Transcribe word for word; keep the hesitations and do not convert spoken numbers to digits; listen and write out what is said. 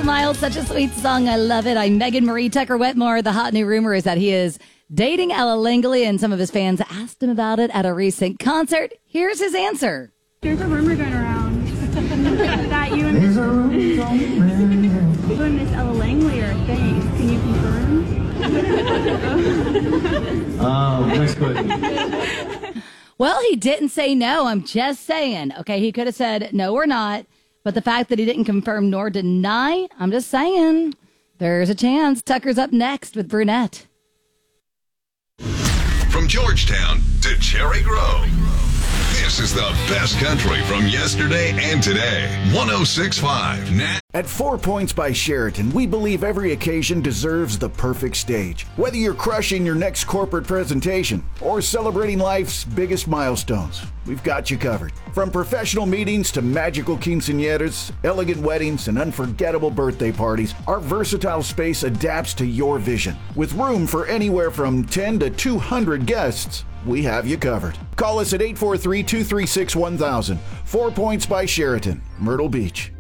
Miles, such a sweet song. I love it. I'm Megan Marie Tucker Wetmore. The hot new rumor is that he is dating Ella Langley, and some of his fans asked him about it at a recent concert. Here's his answer. There's a rumor going around that you and Miss, you and Miss Ella Langley are a thing. Can you confirm? Um, next question. Well, he didn't say no. I'm just saying. Okay, he could have said no or not, but the fact that he didn't confirm nor deny, I'm just saying there's a chance. Tucker's up next with Brunette. From Georgetown to Cherry Grove, this is the best country from yesterday and today. one oh six point five Nat. At Four Points by Sheraton, we believe every occasion deserves the perfect stage. Whether you're crushing your next corporate presentation or celebrating life's biggest milestones, we've got you covered. From professional meetings to magical quinceañeras, elegant weddings, and unforgettable birthday parties, our versatile space adapts to your vision. With room for anywhere from ten to two hundred guests, we have you covered. Call us at eight four three, two three six, one thousand. Four Points by Sheraton, Myrtle Beach.